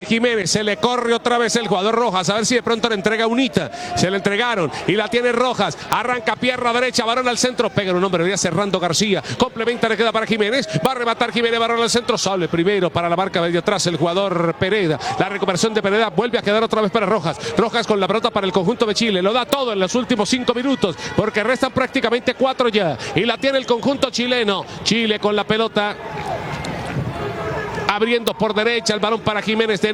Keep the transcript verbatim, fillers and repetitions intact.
Jiménez, se le corre otra vez el jugador Rojas, a ver si de pronto le entrega Unita, se le entregaron y la tiene Rojas, arranca pierna derecha, varón al centro, pega un hombre, venía cerrando García, complementa, le queda para Jiménez, va a rematar Jiménez, varón al centro, sale primero para la marca de atrás el jugador Pereda, la recuperación de Pereda vuelve a quedar otra vez para Rojas, Rojas con la pelota para el conjunto de Chile, lo da todo en los últimos cinco minutos, porque restan prácticamente cuatro ya, y la tiene el conjunto chileno, Chile con la pelota, abriendo por derecha el balón para Jiménez de